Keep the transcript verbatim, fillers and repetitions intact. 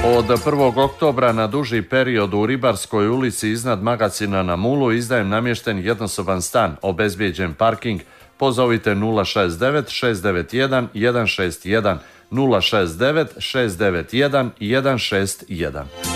Od prvog oktobra na duži period u Ribarskoj ulici iznad magacina na Mulu izdajem namješten jednosoban stan, obezbijeđen parking. Pozovite nula šest devet šest devet jedan jedan šest jedan, nula šest devet šest devet jedan jedan šest jedan.